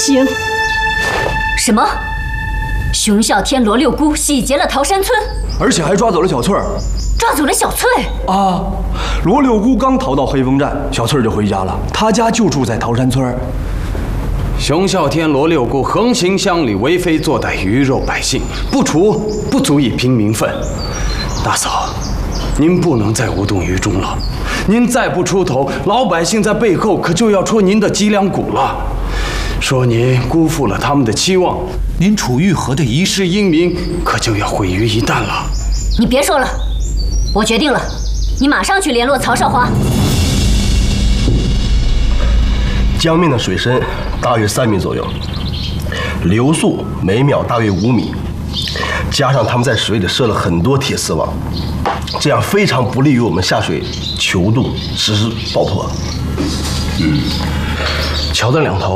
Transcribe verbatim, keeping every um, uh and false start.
行！什么？熊啸天罗六姑洗劫了桃山村， 而且还抓走了小翠儿。 抓走了小翠啊！罗六姑刚逃到黑风站，小翠儿就回家了。她家就住在桃山村。 熊啸天罗六姑横行乡里，为非作歹，鱼肉百姓，不除不足以平民愤。大嫂，您不能再无动于衷了。您再不出头，老百姓在背后可就要戳您的脊梁骨了，说您辜负了他们的期望，您楚玉河的一世英名可就要毁于一旦了。 你别说了，我决定了，你马上去联络曹少华。 江面的水深大约三米左右，流速每秒大约五米，加上他们在水里设了很多铁丝网，这样非常不利于我们下水求渡实施爆破。嗯，桥的两头